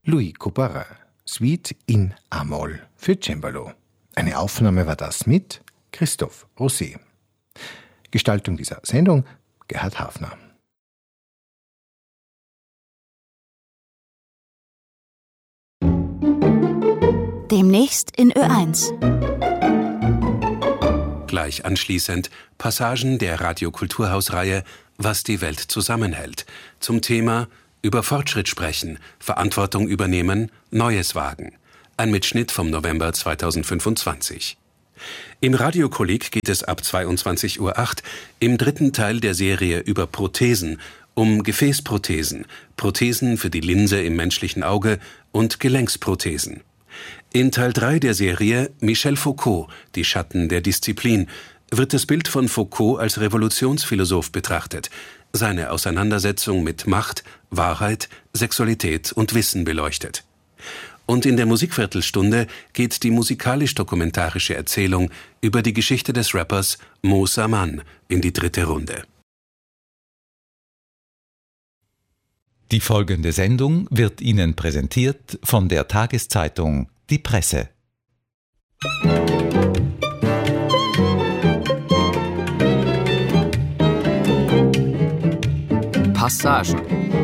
Louis Couperin, Suite in A-Moll für Cembalo. Eine Aufnahme war das mit Christoph Rosé. Gestaltung dieser Sendung Gerhard Hafner. Demnächst in Ö1. Gleich anschließend Passagen der Radio-Kulturhaus-Reihe Was die Welt zusammenhält zum Thema Über Fortschritt sprechen, Verantwortung übernehmen, Neues wagen. Ein Mitschnitt vom November 2025. Im Radiokolleg geht es ab 22:08 Uhr im dritten Teil der Serie über Prothesen um Gefäßprothesen, Prothesen für die Linse im menschlichen Auge und Gelenksprothesen. In Teil 3 der Serie Michel Foucault, die Schatten der Disziplin, wird das Bild von Foucault als Revolutionsphilosoph betrachtet, seine Auseinandersetzung mit Macht, Wahrheit, Sexualität und Wissen beleuchtet. Und in der Musikviertelstunde geht die musikalisch-dokumentarische Erzählung über die Geschichte des Rappers Mo Saman in die dritte Runde. Die folgende Sendung wird Ihnen präsentiert von der Tageszeitung Die Presse. Passagen.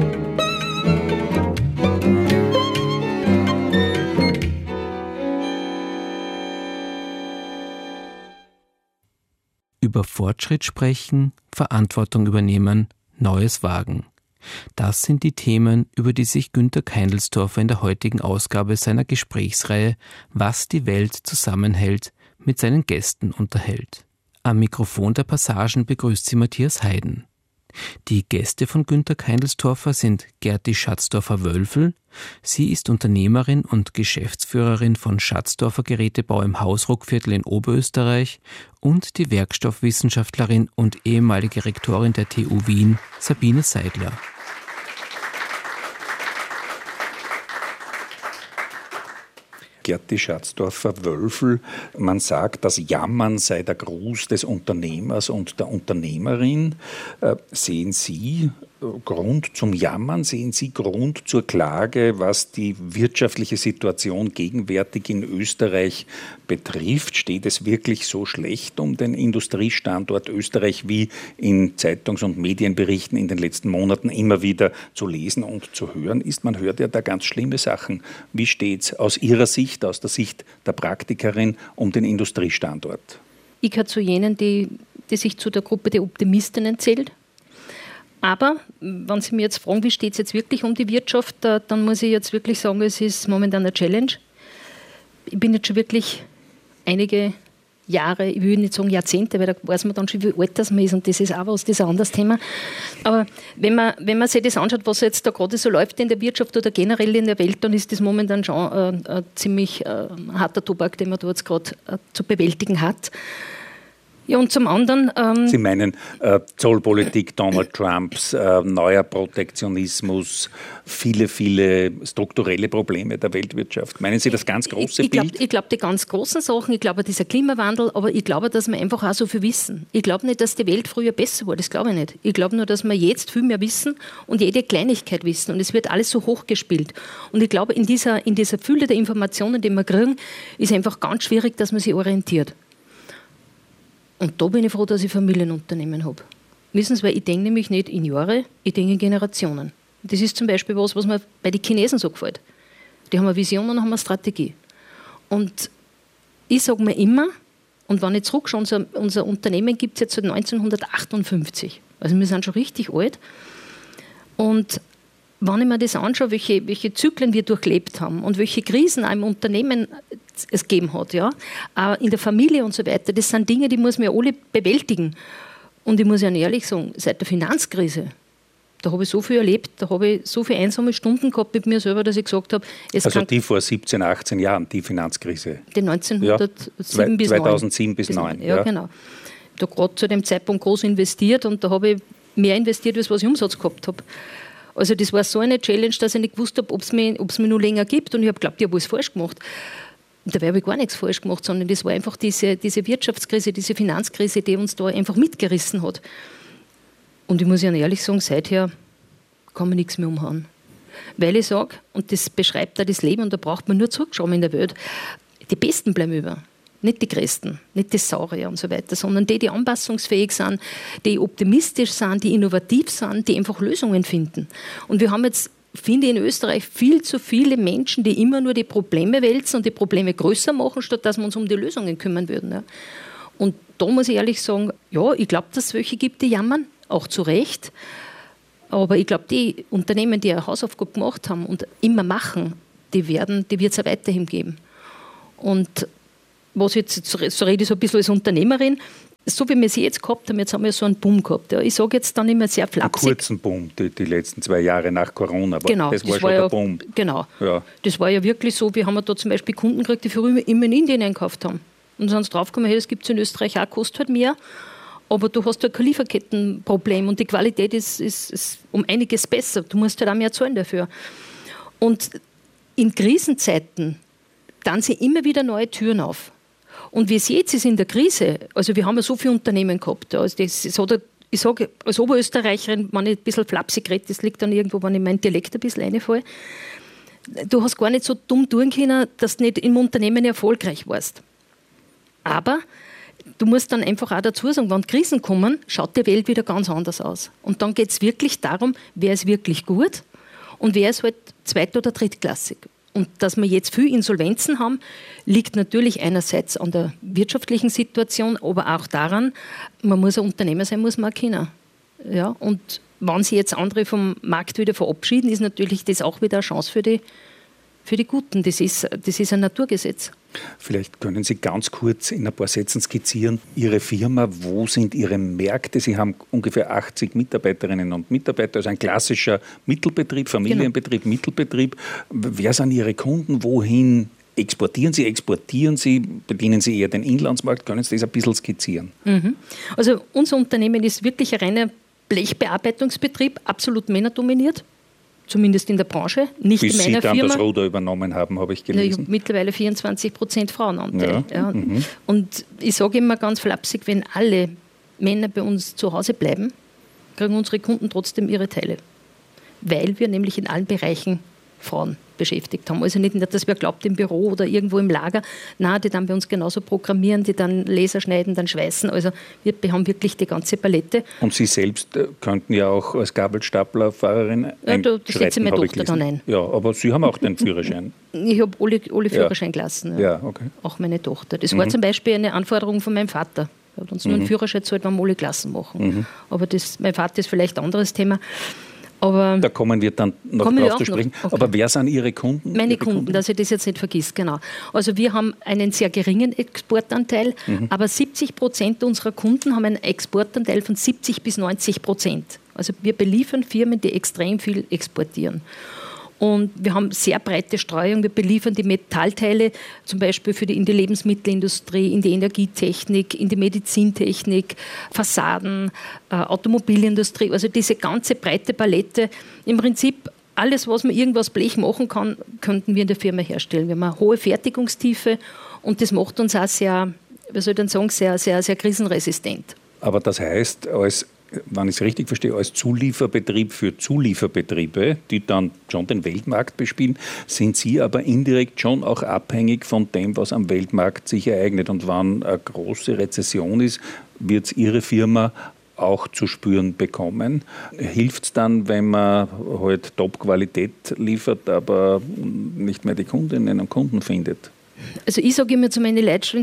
Über Fortschritt sprechen, Verantwortung übernehmen, Neues wagen. Das sind die Themen, über die sich Günter Keindelstorfer in der heutigen Ausgabe seiner Gesprächsreihe Was die Welt zusammenhält mit seinen Gästen unterhält. Am Mikrofon der Passagen begrüßt sie Matthias Heiden. Die Gäste von Günter Keindelstorfer sind Gerti Schatzdorfer-Wölfel. Sie ist Unternehmerin und Geschäftsführerin von Schatzdorfer Gerätebau im Hausruckviertel in Oberösterreich und die Werkstoffwissenschaftlerin und ehemalige Rektorin der TU Wien, Sabine Seidler. Gerti Schatzdorfer-Wölfel. Man sagt, das Jammern sei der Gruß des Unternehmers und der Unternehmerin. Sehen Sie Grund zum Jammern? Sehen Sie Grund zur Klage, was die wirtschaftliche Situation gegenwärtig in Österreich betrifft? Steht es wirklich so schlecht um den Industriestandort Österreich, wie in Zeitungs- und Medienberichten in den letzten Monaten immer wieder zu lesen und zu hören ist? Man hört ja da ganz schlimme Sachen. Wie steht es aus Ihrer Sicht, aus der Sicht der Praktikerin, um den Industriestandort? Ich gehöre zu jenen, die sich zu der Gruppe der Optimistinnen zählt. Aber wenn Sie mir jetzt fragen, wie steht es jetzt wirklich um die Wirtschaft, dann muss ich jetzt wirklich sagen, es ist momentan eine Challenge. Ich bin jetzt schon wirklich einige Jahre, ich will nicht sagen Jahrzehnte, weil da weiß man dann schon, wie alt das man ist und das ist auch was, das ist ein anderes Thema. Aber wenn man sich das anschaut, was jetzt da gerade so läuft in der Wirtschaft oder generell in der Welt, dann ist das momentan schon ein ziemlich harter Tobak, den man da jetzt gerade zu bewältigen hat. Ja, und zum anderen... Sie meinen Zollpolitik Donald Trumps, neuer Protektionismus, viele strukturelle Probleme der Weltwirtschaft. Meinen Sie das ganz große Bild? Ich glaube, die ganz großen Sachen, ich glaube, dieser Klimawandel, aber ich glaube, dass wir einfach auch so viel wissen. Ich glaube nicht, dass die Welt früher besser war, das glaube ich nicht. Ich glaube nur, dass wir jetzt viel mehr wissen und jede Kleinigkeit wissen und es wird alles so hochgespielt. Und ich glaube, in dieser Fülle der Informationen, die wir kriegen, ist einfach ganz schwierig, dass man sich orientiert. Und da bin ich froh, dass ich Familienunternehmen habe. Wissen Sie, weil ich denke nämlich nicht in Jahre, ich denke in Generationen. Das ist zum Beispiel was mir bei den Chinesen so gefällt. Die haben eine Vision und haben eine Strategie. Und ich sage mir immer, und wenn ich zurückschaue, unser Unternehmen gibt es jetzt seit 1958. Also wir sind schon richtig alt. Und wenn ich mir das anschaue, welche Zyklen wir durchlebt haben und welche Krisen auch im Unternehmen es gegeben hat, ja, auch in der Familie und so weiter, das sind Dinge, die muss man ja alle bewältigen. Und ich muss ja ehrlich sagen, seit der Finanzkrise, da habe ich so viel erlebt, da habe ich so viele einsame Stunden gehabt mit mir selber, dass ich gesagt habe... Also die vor 17, 18 Jahren, die Finanzkrise? Die 2007 bis 2009. Ja, genau. Da gerade zu dem Zeitpunkt groß investiert und da habe ich mehr investiert, als was ich Umsatz gehabt habe. Also das war so eine Challenge, dass ich nicht gewusst habe, ob es mich noch länger gibt. Und ich habe geglaubt, ich habe alles falsch gemacht. Und dabei habe ich gar nichts falsch gemacht, sondern das war einfach diese Wirtschaftskrise, diese Finanzkrise, die uns da einfach mitgerissen hat. Und ich muss Ihnen ehrlich sagen, seither kann man nichts mehr umhauen. weil ich sage, und das beschreibt auch das Leben und da braucht man nur zurückschauen in der Welt, die Besten bleiben über. Nicht die Größten, nicht die Saurier und so weiter, sondern die anpassungsfähig sind, die optimistisch sind, die innovativ sind, die einfach Lösungen finden. Und wir haben jetzt, finde ich, in Österreich viel zu viele Menschen, die immer nur die Probleme wälzen und die Probleme größer machen, statt dass wir uns um die Lösungen kümmern würden. Ja. Und da muss ich ehrlich sagen, ja, ich glaube, dass es welche gibt, die jammern, auch zu Recht. Aber ich glaube, die Unternehmen, die eine Hausaufgabe gemacht haben und immer machen, die wird es auch weiterhin geben. Und was jetzt, so rede ich so ein bisschen als Unternehmerin, so wie wir sie jetzt gehabt haben, jetzt haben wir so einen Boom gehabt. Ja. Ich sage jetzt dann immer sehr flapsig. Einen kurzen Boom, die letzten 2 Jahre nach Corona. Aber genau, das war schon der Boom. Genau. Ja. Das war ja wirklich so, wir haben da zum Beispiel Kunden gekriegt, die früher immer in Indien einkauft haben. Und dann sind sie draufgekommen, hey, das gibt es in Österreich auch, kostet halt mehr. Aber du hast halt kein Lieferkettenproblem und die Qualität ist um einiges besser. Du musst halt auch mehr zahlen dafür. Und in Krisenzeiten dann sie immer wieder neue Türen auf. Und wie es jetzt ist in der Krise, also wir haben ja so viele Unternehmen gehabt, also ich sage als Oberösterreicherin, wenn ich ein bisschen flapsig rede, das liegt dann irgendwo, wenn ich meinen Dialekt ein bisschen reinfalle, du hast gar nicht so dumm tun können, dass du nicht im Unternehmen erfolgreich warst. Aber du musst dann einfach auch dazu sagen, wenn Krisen kommen, schaut die Welt wieder ganz anders aus. Und dann geht es wirklich darum, wer ist wirklich gut und wer ist halt zweit- oder drittklassig. Und dass wir jetzt viele Insolvenzen haben, liegt natürlich einerseits an der wirtschaftlichen Situation, aber auch daran, man muss ein Unternehmer sein, muss man auch können. Ja, und wenn sie jetzt andere vom Markt wieder verabschieden, ist natürlich das auch wieder eine Chance für die Guten. Das ist ein Naturgesetz. Vielleicht können Sie ganz kurz in ein paar Sätzen skizzieren, Ihre Firma, wo sind Ihre Märkte? Sie haben ungefähr 80 Mitarbeiterinnen und Mitarbeiter, also ein klassischer Mittelbetrieb, Familienbetrieb, genau. Mittelbetrieb. Wer sind Ihre Kunden? Wohin exportieren Sie? Bedienen Sie eher den Inlandsmarkt? Können Sie das ein bisschen skizzieren? Also unser Unternehmen ist wirklich ein reiner Blechbearbeitungsbetrieb, absolut männerdominiert. Zumindest in der Branche, nicht bis in meiner Firma. Bis Sie dann Firma. das Ruder übernommen haben, habe ich gelesen. Ich habe mittlerweile 24% Frauenanteil. Ja. Ja. Und ich sage immer ganz flapsig, wenn alle Männer bei uns zu Hause bleiben, kriegen unsere Kunden trotzdem ihre Teile. Weil wir nämlich in allen Bereichen Frauen beschäftigt haben. Also nicht, dass wir glaubt im Büro oder irgendwo im Lager, nein, die dann bei uns genauso programmieren, die dann Laser schneiden, dann schweißen. Also wir haben wirklich die ganze Palette. Und Sie selbst könnten ja auch als Gabelstaplerfahrerin da setze ich meine Tochter dann ein. Ja, aber Sie haben auch den Führerschein. Ich habe alle Führerschein gelassen. Ja, okay. Auch meine Tochter. Das war zum Beispiel eine Anforderung von meinem Vater. Er hat uns nur einen Führerschein gezahlt, wenn wir alle Klassen machen. Aber mein Vater ist vielleicht ein anderes Thema. Aber da kommen wir dann noch drauf zu sprechen. Okay. Aber wer sind Ihre Kunden? Meine Kunden, dass ich das jetzt nicht vergiss, genau. Also wir haben einen sehr geringen Exportanteil, aber 70% unserer Kunden haben einen Exportanteil von 70-90%. Also wir beliefern Firmen, die extrem viel exportieren. Und wir haben sehr breite Streuung. Wir beliefern die Metallteile zum Beispiel in die Lebensmittelindustrie, in die Energietechnik, in die Medizintechnik, Fassaden, Automobilindustrie. Also diese ganze breite Palette. Im Prinzip alles, was man irgendwas Blech machen kann, könnten wir in der Firma herstellen. Wir haben eine hohe Fertigungstiefe und das macht uns auch sehr, sehr, sehr, sehr krisenresistent. Aber das heißt, wenn ich es richtig verstehe, als Zulieferbetrieb für Zulieferbetriebe, die dann schon den Weltmarkt bespielen, sind Sie aber indirekt schon auch abhängig von dem, was am Weltmarkt sich ereignet. Und wenn eine große Rezession ist, wird es Ihre Firma auch zu spüren bekommen. Hilft es dann, wenn man halt Top-Qualität liefert, aber nicht mehr die Kundinnen und Kunden findet? Also ich sage immer zu meinen Leuten,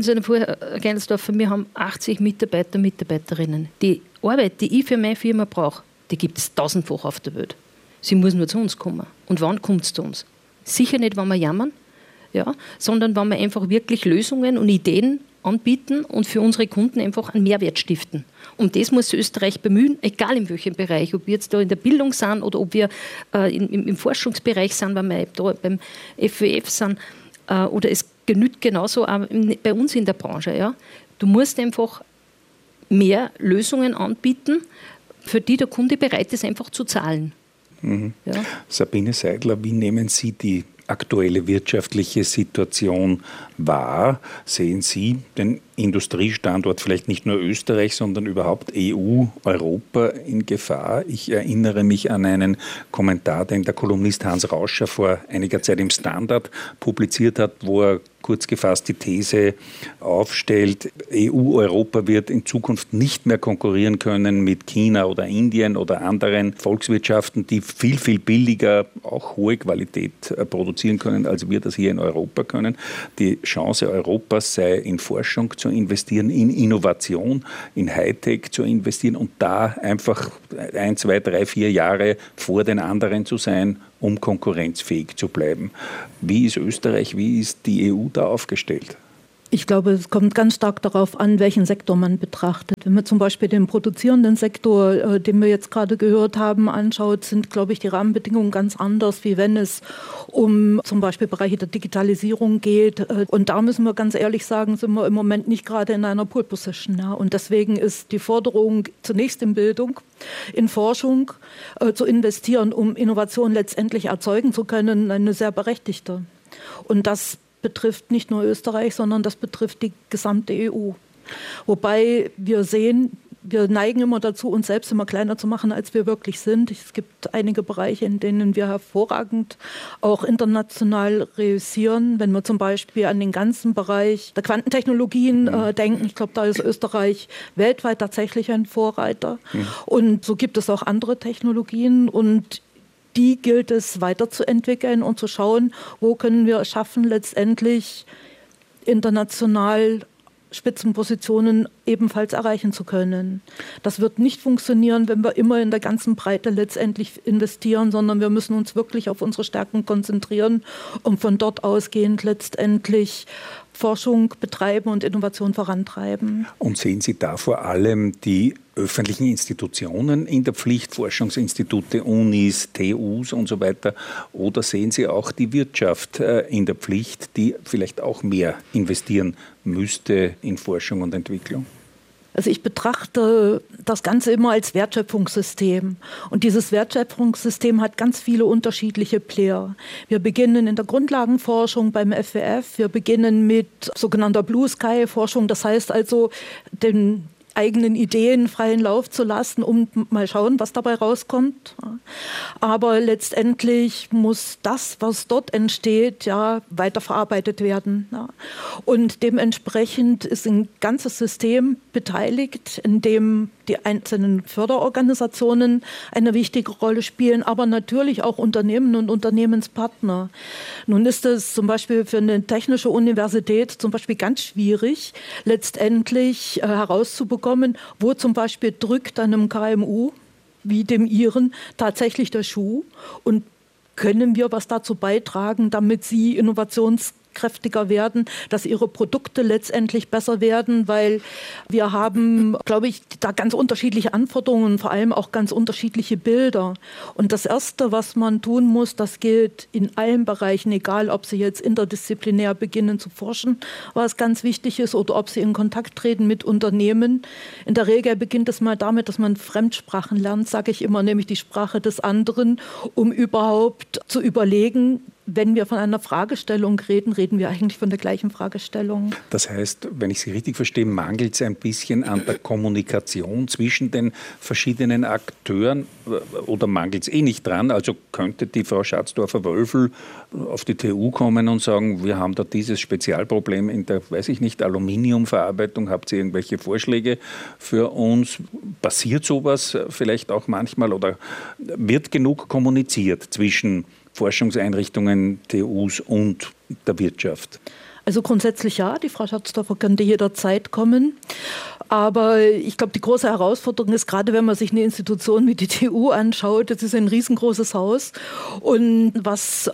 wir haben 80 Mitarbeiter, Mitarbeiterinnen. Die Arbeit, die ich für meine Firma brauche, die gibt es tausendfach auf der Welt. Sie muss nur zu uns kommen. Und wann kommt es zu uns? Sicher nicht, wenn wir jammern, ja, sondern wenn wir einfach wirklich Lösungen und Ideen anbieten und für unsere Kunden einfach einen Mehrwert stiften. Und das muss Österreich bemühen, egal in welchem Bereich, ob wir jetzt da in der Bildung sind oder ob wir im Forschungsbereich sind, wenn wir da beim FWF sind, oder es genügt genauso auch bei uns in der Branche. Ja. Du musst einfach mehr Lösungen anbieten, für die der Kunde bereit ist, einfach zu zahlen. Ja. Sabine Seidler, wie nehmen Sie die aktuelle wirtschaftliche Situation wahr? Sehen Sie den Industriestandort, vielleicht nicht nur Österreich, sondern überhaupt EU, Europa in Gefahr? Ich erinnere mich an einen Kommentar, den der Kolumnist Hans Rauscher vor einiger Zeit im Standard publiziert hat, wo er kurz gefasst die These aufstellt, EU-Europa wird in Zukunft nicht mehr konkurrieren können mit China oder Indien oder anderen Volkswirtschaften, die viel, viel billiger auch hohe Qualität produzieren können, als wir das hier in Europa können. Die Chance Europas sei, in Forschung zu investieren, in Innovation, in Hightech zu investieren und da einfach 1, 2, 3, 4 Jahre vor den anderen zu sein, um konkurrenzfähig zu bleiben. Wie ist Österreich, wie ist die EU da aufgestellt? Ich glaube, es kommt ganz stark darauf an, welchen Sektor man betrachtet. Wenn man zum Beispiel den produzierenden Sektor, den wir jetzt gerade gehört haben, anschaut, sind, glaube ich, die Rahmenbedingungen ganz anders, wie wenn es um zum Beispiel Bereiche der Digitalisierung geht. Und da müssen wir ganz ehrlich sagen, sind wir im Moment nicht gerade in einer Pole Position. Ja. Und deswegen ist die Forderung zunächst in Bildung, in Forschung zu investieren, um Innovation letztendlich erzeugen zu können, eine sehr berechtigte. Und das betrifft nicht nur Österreich, sondern das betrifft die gesamte EU. Wobei wir sehen, wir neigen immer dazu, uns selbst immer kleiner zu machen, als wir wirklich sind. Es gibt einige Bereiche, in denen wir hervorragend auch international reüssieren. Wenn wir zum Beispiel an den ganzen Bereich der Quantentechnologien denken, ich glaube, da ist Österreich weltweit tatsächlich ein Vorreiter. Und so gibt es auch andere Technologien und die gilt es weiterzuentwickeln und zu schauen, wo können wir es schaffen, letztendlich international Spitzenpositionen ebenfalls erreichen zu können. Das wird nicht funktionieren, wenn wir immer in der ganzen Breite letztendlich investieren, sondern wir müssen uns wirklich auf unsere Stärken konzentrieren und von dort ausgehend letztendlich Forschung betreiben und Innovation vorantreiben. Und sehen Sie da vor allem die öffentlichen Institutionen in der Pflicht, Forschungsinstitute, Unis, TUs und so weiter, oder sehen Sie auch die Wirtschaft in der Pflicht, die vielleicht auch mehr investieren müsste in Forschung und Entwicklung? Also ich betrachte das Ganze immer als Wertschöpfungssystem. Und dieses Wertschöpfungssystem hat ganz viele unterschiedliche Player. Wir beginnen in der Grundlagenforschung beim FWF. Wir beginnen mit sogenannter Blue Sky Forschung. Das heißt also, den eigenen Ideen freien Lauf zu lassen, um mal schauen, was dabei rauskommt. Aber letztendlich muss das, was dort entsteht, ja, weiterverarbeitet werden. Ja. Und dementsprechend ist ein ganzes System beteiligt, in dem die einzelnen Förderorganisationen eine wichtige Rolle spielen, aber natürlich auch Unternehmen und Unternehmenspartner. Nun ist es zum Beispiel für eine technische Universität zum Beispiel ganz schwierig, letztendlich herauszubekommen, wo zum Beispiel drückt einem KMU wie dem Ihren tatsächlich der Schuh und können wir was dazu beitragen, damit sie innovationskräftiger werden, dass ihre Produkte letztendlich besser werden, weil wir haben, glaube ich, da ganz unterschiedliche Anforderungen und vor allem auch ganz unterschiedliche Bilder. Und das Erste, was man tun muss, das gilt in allen Bereichen, egal ob Sie jetzt interdisziplinär beginnen zu forschen, was ganz wichtig ist, oder ob Sie in Kontakt treten mit Unternehmen. In der Regel beginnt es mal damit, dass man Fremdsprachen lernt, sage ich immer, nämlich die Sprache des anderen, um überhaupt zu überlegen, wenn wir von einer Fragestellung reden, reden wir eigentlich von der gleichen Fragestellung. Das heißt, wenn ich Sie richtig verstehe, mangelt es ein bisschen an der Kommunikation zwischen den verschiedenen Akteuren oder mangelt es nicht dran? Also könnte die Frau Schatzdorfer-Wölfel auf die TU kommen und sagen, wir haben da dieses Spezialproblem in der, weiß ich nicht, Aluminiumverarbeitung. Habt ihr irgendwelche Vorschläge für uns? Passiert sowas vielleicht auch manchmal oder wird genug kommuniziert zwischen Forschungseinrichtungen, TUs und der Wirtschaft? Also grundsätzlich ja, die Frau Schatzdorfer könnte jederzeit kommen. Aber ich glaube, die große Herausforderung ist, gerade wenn man sich eine Institution wie die TU anschaut, das ist ein riesengroßes Haus. Und was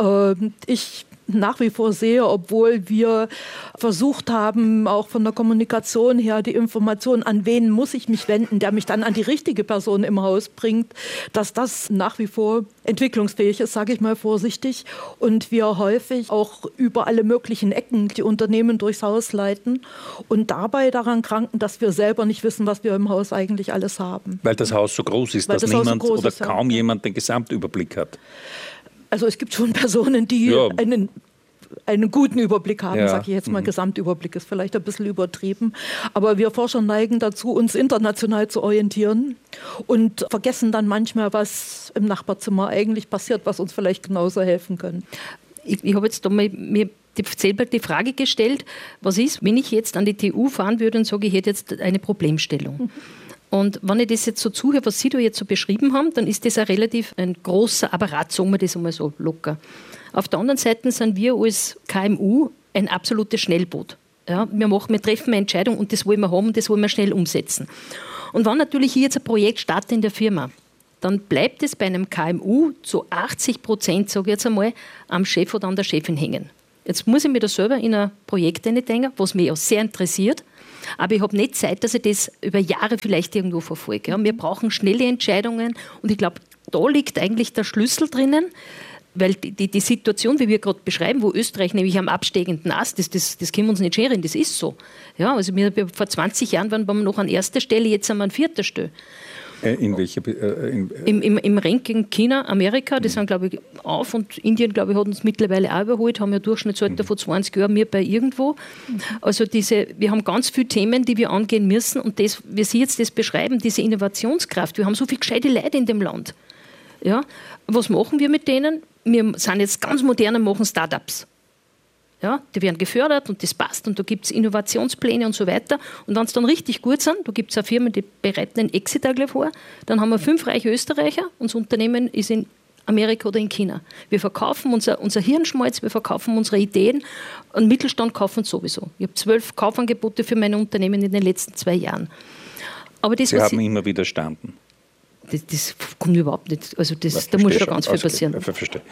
ich nach wie vor sehe, obwohl wir versucht haben, auch von der Kommunikation her die Information, an wen muss ich mich wenden, der mich dann an die richtige Person im Haus bringt, dass das nach wie vor entwicklungsfähig ist, sage ich mal vorsichtig. Und wir häufig auch über alle möglichen Ecken die Unternehmen durchs Haus leiten und dabei daran kranken, dass wir selber nicht wissen, was wir im Haus eigentlich alles haben. Weil das Haus so groß ist, dass niemand oder kaum jemand den Gesamtüberblick hat. Also es gibt schon Personen, die einen guten Überblick haben, sage ich jetzt mal. Gesamtüberblick ist vielleicht ein bisschen übertrieben. Aber wir Forscher neigen dazu, uns international zu orientieren und vergessen dann manchmal, was im Nachbarzimmer eigentlich passiert, was uns vielleicht genauso helfen können. Ich habe jetzt da mal mir selber die Frage gestellt, was ist, wenn ich jetzt an die TU fahren würde und sage, ich hätte jetzt eine Problemstellung. Und wenn ich das jetzt so zuhöre, was Sie da jetzt so beschrieben haben, dann ist das ein relativ ein großer Apparat, sagen wir das einmal so locker. Auf der anderen Seite sind wir als KMU ein absolutes Schnellboot. Ja, wir treffen eine Entscheidung und das wollen wir haben und das wollen wir schnell umsetzen. Und wenn natürlich hier jetzt ein Projekt startet in der Firma, dann bleibt es bei einem KMU zu 80%, sage ich jetzt einmal, am Chef oder an der Chefin hängen. Jetzt muss ich mir da selber in ein Projekt denken, was mich auch sehr interessiert. Aber ich habe nicht Zeit, dass ich das über Jahre vielleicht irgendwo verfolge. Ja, wir brauchen schnelle Entscheidungen und ich glaube, da liegt eigentlich der Schlüssel drinnen, weil die Situation, wie wir gerade beschreiben, wo Österreich nämlich am absteigenden Ast ist, das können wir uns nicht scheren, das ist so. Ja, also vor 20 Jahren waren wir noch an erster Stelle, jetzt sind wir an vierter Stelle. In welcher? Im Ranking China, Amerika, die sind, glaube ich, auf und Indien, glaube ich, hat uns mittlerweile auch überholt, haben ja Durchschnittsalter von 20 Jahren, wir bei irgendwo. Also wir haben ganz viele Themen, die wir angehen müssen und das, wie Sie jetzt das beschreiben, diese Innovationskraft, wir haben so viele gescheite Leute in dem Land. Ja, was machen wir mit denen? Wir sind jetzt ganz modern und machen Startups. Ja, die werden gefördert und das passt und da gibt es Innovationspläne und so weiter. Und wenn es dann richtig gut sind, da gibt es eine Firma, die bereiten einen Exit gleich vor, dann haben wir 5 reiche Österreicher und das Unternehmen ist in Amerika oder in China. Wir verkaufen unser Hirnschmalz, wir verkaufen unsere Ideen und Mittelstand kaufen sowieso. Ich habe 12 Kaufangebote für meine Unternehmen in den letzten 2 Jahren. Aber das, Sie haben immer widerstanden. Das kommt überhaupt nicht. Also da muss schon ganz viel passieren. Verstehe.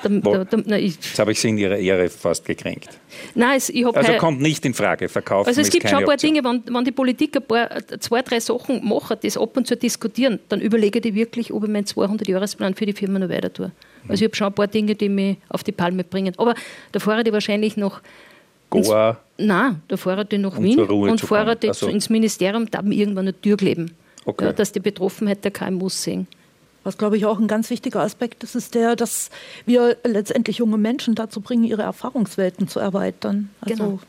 Jetzt habe ich Sie in Ihrer Ehre fast gekränkt. Nein, kommt nicht in Frage, Verkaufen Also es gibt schon ein paar Option. Dinge, wenn die Politik 2, 3 Sachen machen, das ab und zu diskutieren, dann überlege ich wirklich, ob ich meinen 200-Jahresplan für die Firma noch weiter tue. Also ich habe schon ein paar Dinge, die mich auf die Palme bringen. Aber da fahre ich wahrscheinlich noch Goa? Nein, da fahre ich nach Wien und fahre ins Ministerium, da mir irgendwann eine Tür kleben. Okay. Ja, dass die Betroffenheit der KMUs sehen. Was, glaube ich, auch ein ganz wichtiger Aspekt ist, ist der, dass wir letztendlich junge Menschen dazu bringen, ihre Erfahrungswelten zu erweitern. Also,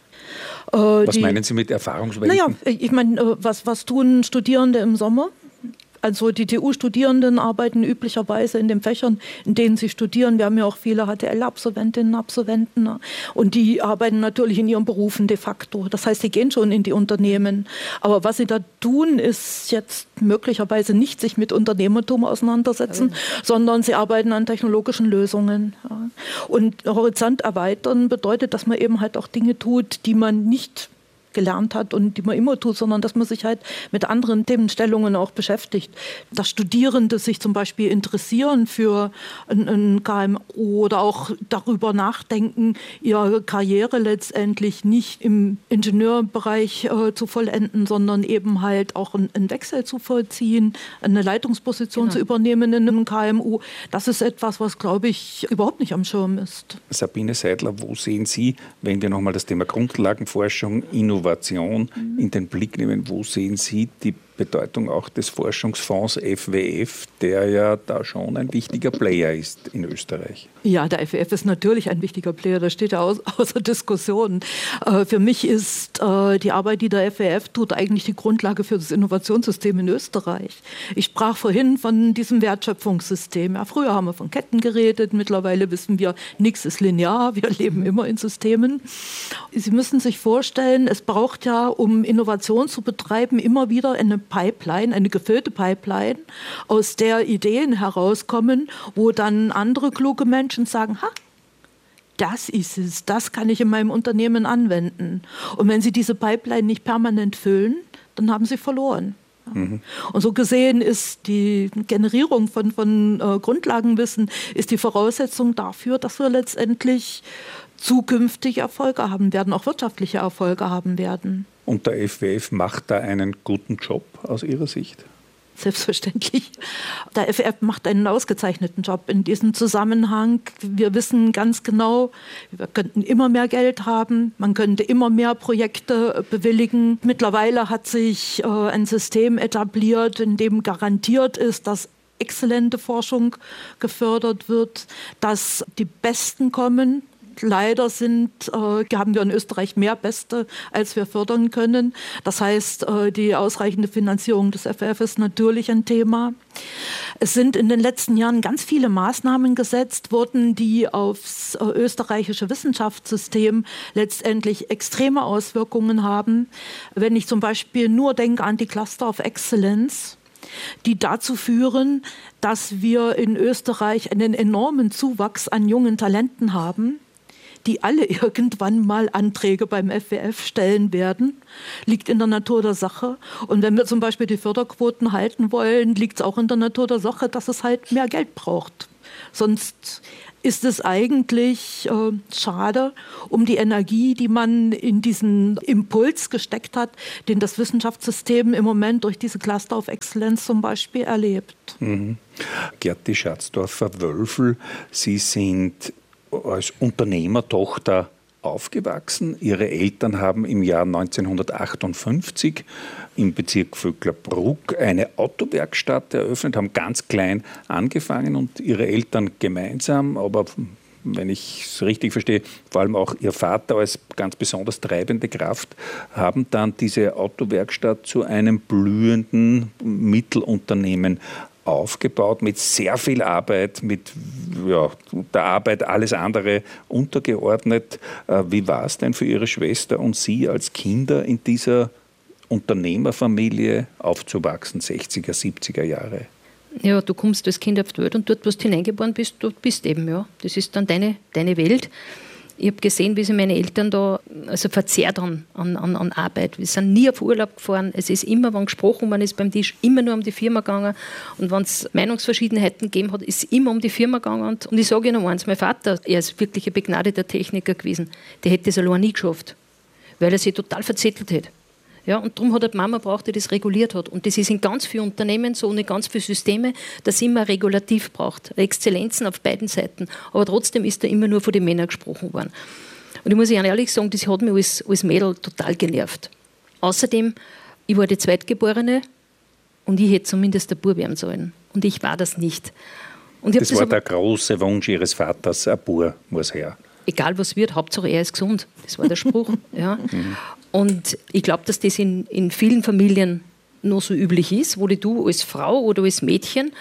was meinen Sie mit Erfahrungswelten? Naja, ich meine, was tun Studierende im Sommer? Also die TU-Studierenden arbeiten üblicherweise in den Fächern, in denen sie studieren. Wir haben ja auch viele HTL-Absolventinnen und Absolventen. Und die arbeiten natürlich in ihren Berufen de facto. Das heißt, sie gehen schon in die Unternehmen. Aber was sie da tun, ist jetzt möglicherweise nicht sich mit Unternehmertum auseinandersetzen, sondern sie arbeiten an technologischen Lösungen. Und Horizont erweitern bedeutet, dass man eben halt auch Dinge tut, die man nicht gelernt hat und die man immer tut, sondern dass man sich halt mit anderen Themenstellungen auch beschäftigt. Dass Studierende sich zum Beispiel interessieren für ein KMU oder auch darüber nachdenken, ihre Karriere letztendlich nicht im Ingenieurbereich zu vollenden, sondern eben halt auch einen Wechsel zu vollziehen, eine Leitungsposition zu übernehmen in einem KMU. Das ist etwas, was, glaube ich, überhaupt nicht am Schirm ist. Sabine Seidler, wo sehen Sie, wenn wir nochmal das Thema Grundlagenforschung, Innovation in den Blick nehmen, wo sehen Sie die Bedeutung auch des Forschungsfonds FWF, der ja da schon ein wichtiger Player ist in Österreich? Ja, der FWF ist natürlich ein wichtiger Player, das steht ja außer Diskussion. Für mich ist die Arbeit, die der FWF tut, eigentlich die Grundlage für das Innovationssystem in Österreich. Ich sprach vorhin von diesem Wertschöpfungssystem. Ja, früher haben wir von Ketten geredet, mittlerweile wissen wir, nichts ist linear, wir leben immer in Systemen. Sie müssen sich vorstellen, es braucht ja, um Innovation zu betreiben, immer wieder eine Pipeline, eine gefüllte Pipeline, aus der Ideen herauskommen, wo dann andere kluge Menschen sagen, das ist es, das kann ich in meinem Unternehmen anwenden. Und wenn sie diese Pipeline nicht permanent füllen, dann haben sie verloren. Mhm. Und so gesehen ist die Generierung von Grundlagenwissen ist die Voraussetzung dafür, dass wir letztendlich zukünftig Erfolge haben werden, auch wirtschaftliche Erfolge haben werden. Und der FWF macht da einen guten Job aus Ihrer Sicht? Selbstverständlich. Der FWF macht einen ausgezeichneten Job in diesem Zusammenhang. Wir wissen ganz genau, wir könnten immer mehr Geld haben, man könnte immer mehr Projekte bewilligen. Mittlerweile hat sich ein System etabliert, in dem garantiert ist, dass exzellente Forschung gefördert wird, dass die Besten kommen. leider haben wir in Österreich mehr Beste, als wir fördern können. Das heißt, die ausreichende Finanzierung des FF ist natürlich ein Thema. Es sind in den letzten Jahren ganz viele Maßnahmen gesetzt worden, die aufs österreichische Wissenschaftssystem letztendlich extreme Auswirkungen haben. Wenn ich zum Beispiel nur denke an die Cluster of Excellence, die dazu führen, dass wir in Österreich einen enormen Zuwachs an jungen Talenten haben, die alle irgendwann mal Anträge beim FWF stellen werden, liegt in der Natur der Sache. Und wenn wir zum Beispiel die Förderquoten halten wollen, liegt es auch in der Natur der Sache, dass es halt mehr Geld braucht. Sonst ist es eigentlich schade um die Energie, die man in diesen Impuls gesteckt hat, den das Wissenschaftssystem im Moment durch diese Cluster of Excellence zum Beispiel erlebt. Gerti Schatzdorfer-Wölfel, Sie sind als Unternehmertochter aufgewachsen. Ihre Eltern haben im Jahr 1958 im Bezirk Vöcklerbruck eine Autowerkstatt eröffnet, haben ganz klein angefangen und ihre Eltern gemeinsam, aber wenn ich es richtig verstehe, vor allem auch ihr Vater als ganz besonders treibende Kraft, haben dann diese Autowerkstatt zu einem blühenden Mittelunternehmen aufgebaut, mit sehr viel Arbeit, mit der Arbeit alles andere untergeordnet. Wie war es denn für Ihre Schwester und Sie als Kinder in dieser Unternehmerfamilie aufzuwachsen, 60er, 70er Jahre? Ja, du kommst als Kind auf die Welt und dort, wo du hineingeboren bist, dort bist eben, ja. Das ist dann deine Welt. Ich habe gesehen, wie sich meine Eltern da verzehrt an Arbeit. Wir sind nie auf Urlaub gefahren. Es ist immer, wenn gesprochen worden ist beim Tisch, immer nur um die Firma gegangen. Und wenn es Meinungsverschiedenheiten gegeben hat, ist es immer um die Firma gegangen. Und ich sage Ihnen eins, mein Vater, er ist wirklich ein begnadeter Techniker gewesen, der hätte es allein nie geschafft, weil er sich total verzettelt hätte. Ja, und darum hat die Mama braucht, die das reguliert hat. Und das ist in ganz vielen Unternehmen so und in ganz vielen Systemen, dass immer regulativ braucht. Exzellenzen auf beiden Seiten. Aber trotzdem ist da immer nur von den Männern gesprochen worden. Und ich muss Ihnen ehrlich sagen, das hat mich als Mädel total genervt. Außerdem, ich war die Zweitgeborene und ich hätte zumindest der Bub werden sollen. Und ich war das nicht. Und das war der große Wunsch Ihres Vaters, ein Bub muss her. Egal was wird, Hauptsache er ist gesund. Das war der Spruch. Ja. Und ich glaube, dass das in vielen Familien noch so üblich ist, wo du als Frau oder als Mädchen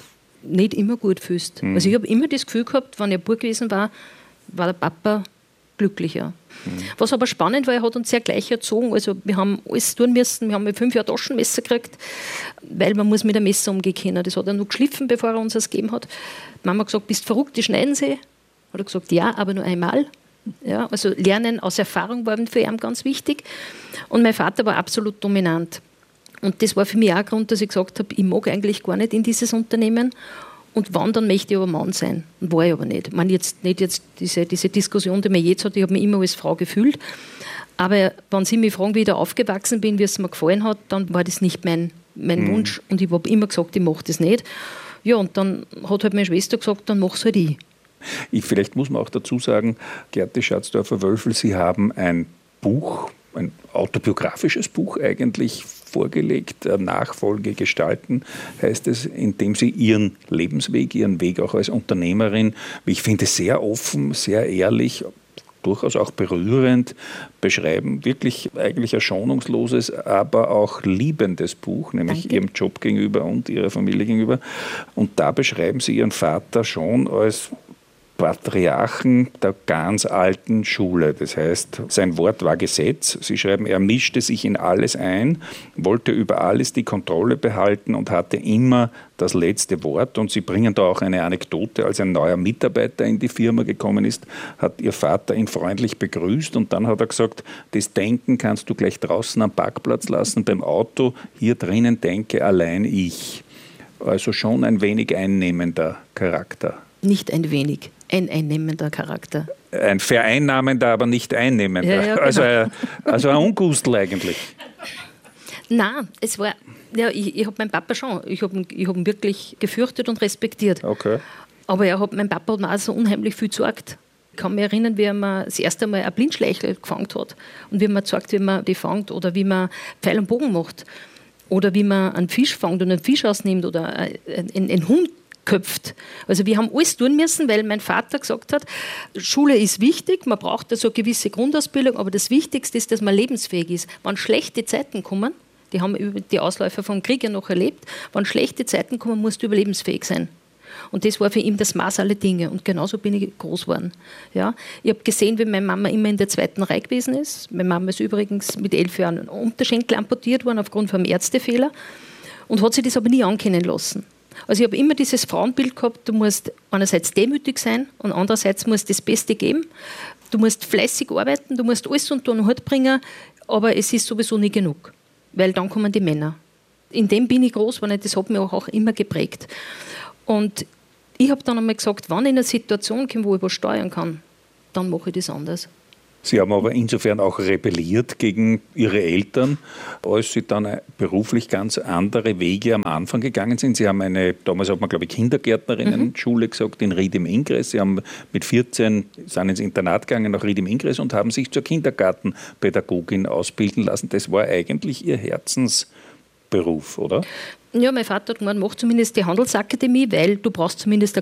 nicht immer gut fühlst. Also ich habe immer das Gefühl gehabt, wenn ich ein Bub gewesen war der Papa glücklicher. Was aber spannend war, er hat uns sehr gleich erzogen. Also wir haben alles tun müssen. Wir haben mit 5 Jahren Taschenmesser gekriegt, weil man muss mit einem Messer umgehen können. Das hat er noch geschliffen, bevor er uns das gegeben hat. Die Mama hat gesagt, bist du verrückt, die schneiden sie? Hat er gesagt, ja, aber nur einmal. Ja, also Lernen aus Erfahrung war für ihn ganz wichtig. Und mein Vater war absolut dominant. Und das war für mich auch ein Grund, dass ich gesagt habe, ich mag eigentlich gar nicht in dieses Unternehmen. Und wann, dann möchte ich aber Mann sein. Und war ich aber nicht. Ich meine, nicht jetzt diese Diskussion, die man jetzt hat, ich habe mich immer als Frau gefühlt. Aber wenn Sie mich fragen, wie ich da aufgewachsen bin, wie es mir gefallen hat, dann war das nicht mein Wunsch. Und ich habe immer gesagt, ich mache das nicht. Ja, und dann hat halt meine Schwester gesagt, dann mach es halt ich. Vielleicht muss man auch dazu sagen, Gerti Schatzdorfer-Wölfel, Sie haben ein Buch, ein autobiografisches Buch eigentlich vorgelegt, Nachfolge gestalten, heißt es, indem Sie Ihren Lebensweg, Ihren Weg auch als Unternehmerin, wie ich finde, sehr offen, sehr ehrlich, durchaus auch berührend beschreiben. Wirklich eigentlich ein schonungsloses, aber auch liebendes Buch, nämlich Ihrem Job gegenüber und Ihrer Familie gegenüber. Und da beschreiben Sie Ihren Vater schon als Patriarchen der ganz alten Schule. Das heißt, sein Wort war Gesetz. Sie schreiben, er mischte sich in alles ein, wollte über alles die Kontrolle behalten und hatte immer das letzte Wort. Und Sie bringen da auch eine Anekdote, als ein neuer Mitarbeiter in die Firma gekommen ist, hat Ihr Vater ihn freundlich begrüßt und dann hat er gesagt, das Denken kannst du gleich draußen am Parkplatz lassen, beim Auto, hier drinnen denke allein ich. Also schon ein wenig einnehmender Charakter. Nicht ein wenig. Ein einnehmender Charakter. Ein vereinnahmender, aber nicht einnehmender. Ja, genau. Also ein Ungustel eigentlich. Nein, es war, ja, ich habe meinen Papa schon, ich hab ihn wirklich gefürchtet und respektiert. Okay. Aber mein Papa hat mir auch so unheimlich viel gezeigt. Ich kann mich erinnern, wie er mir das erste Mal ein Blindschleichel gefangen hat und wie man zeigt, wie man die fängt oder wie man Pfeil und Bogen macht oder wie man einen Fisch fängt und einen Fisch ausnimmt oder einen Hund köpft. Also wir haben alles tun müssen, weil mein Vater gesagt hat, Schule ist wichtig, man braucht da so eine gewisse Grundausbildung, aber das Wichtigste ist, dass man lebensfähig ist. Wenn schlechte Zeiten kommen, die haben die Ausläufer vom Krieg ja noch erlebt, wenn schlechte Zeiten kommen, musst du überlebensfähig sein. Und das war für ihn das Maß aller Dinge. Und genauso bin ich groß geworden. Ja? Ich habe gesehen, wie meine Mama immer in der 2. Reihe gewesen ist. Meine Mama ist übrigens mit 11 Jahren Unterschenkel amputiert worden aufgrund von einem Ärztefehler und hat sich das aber nie ankennen lassen. Also ich habe immer dieses Frauenbild gehabt, du musst einerseits demütig sein und andererseits musst du das Beste geben. Du musst fleißig arbeiten, du musst alles unter den Hut bringen, aber es ist sowieso nie genug, weil dann kommen die Männer. In dem bin ich groß geworden, das hat mich auch immer geprägt. Und ich habe dann einmal gesagt, wenn ich in eine Situation komme, wo ich was steuern kann, dann mache ich das anders. Sie haben aber insofern auch rebelliert gegen Ihre Eltern, als Sie dann beruflich ganz andere Wege am Anfang gegangen sind. Sie haben damals hat man glaube ich Kindergärtnerinnen-Schule gesagt, in Ried im Ingress. Sie haben mit 14 sind ins Internat gegangen nach Ried im Ingress und haben sich zur Kindergartenpädagogin ausbilden lassen. Das war eigentlich Ihr Herzensberuf, oder? Ja, mein Vater hat gemeint, mach zumindest die Handelsakademie, weil du brauchst zumindest